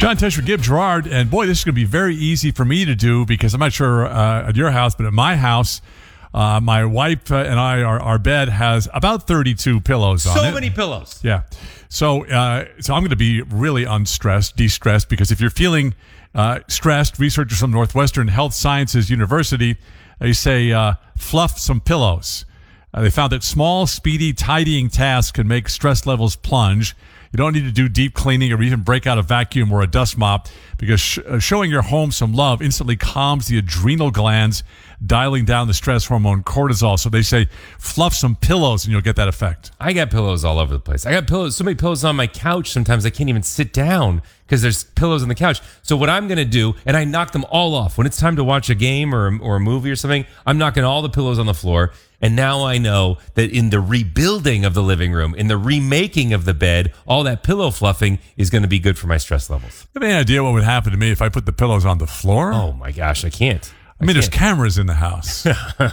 John Tesh with Gib Gerard, and boy, this is going to be very easy for me to do because I'm not sure at your house, but at my house, my wife and our bed has about 32 pillows on it. So many pillows. Yeah. So I'm going to be really de-stressed, because if you're feeling stressed, researchers from Northwestern Health Sciences University, they say fluff some pillows. They found that small, speedy, tidying tasks can make stress levels plunge. You don't need to do deep cleaning or even break out a vacuum or a dust mop, because showing your home some love instantly calms the adrenal glands, dialing down the stress hormone cortisol. So they say fluff some pillows and you'll get that effect. I got pillows all over the place. I got pillows, so many pillows on my couch. Sometimes I can't even sit down because there's pillows on the couch. So what I'm going to do, and I knock them all off. When it's time to watch a game or a movie or something, I'm knocking all the pillows on the floor. And now I know that in the rebuilding of the living room, in the remaking of the bed, all that pillow fluffing is going to be good for my stress levels. You have any idea what would happen to me if I put the pillows on the floor? Oh my gosh, I can't. I mean, there's cameras in the house.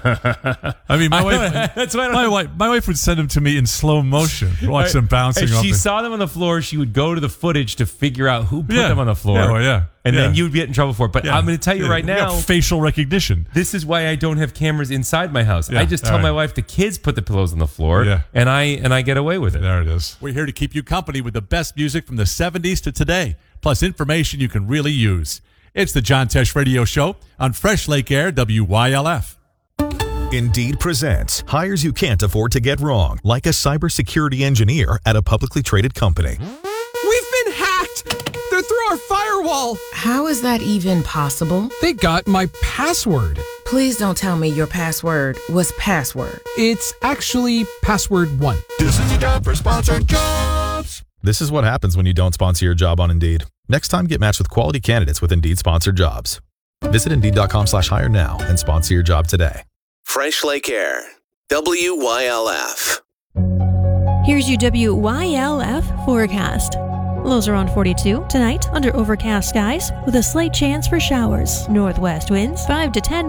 I mean, my wife would send them to me in slow motion, watch them bouncing. If she saw them on the floor, she would go to the footage to figure out who put them on the floor. And then you'd get in trouble for it. But I'm going to tell you right now, facial recognition. This is why I don't have cameras inside my house. I just tell my wife the kids put the pillows on the floor, and I get away with it. There it is. We're here to keep you company with the best music from the 70s to today, plus information you can really use. It's the John Tesh Radio Show on Fresh Lake Air, WYLF. Indeed presents hires you can't afford to get wrong, like a cybersecurity engineer at a publicly traded company. We've been hacked! They're through our firewall! How is that even possible? They got my password. Please don't tell me your password was password. It's actually password 1. This is your job for sponsored jobs. This is what happens when you don't sponsor your job on Indeed. Next time, get matched with quality candidates with Indeed sponsored jobs. Visit Indeed.com/hire now and sponsor your job today. Fresh Lake Air, WYLF. Here's your WYLF forecast. Lows around 42 tonight under overcast skies with a slight chance for showers. Northwest winds 5 to 10